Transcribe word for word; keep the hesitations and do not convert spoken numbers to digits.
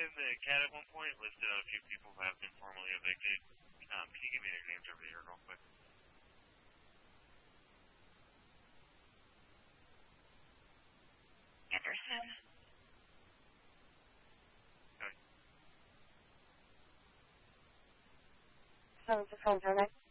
in the cat at one point listed out a few people who have been formally evicted. Um, can you give me their names over here real quick? Anderson. Okay. So it's a phone, right?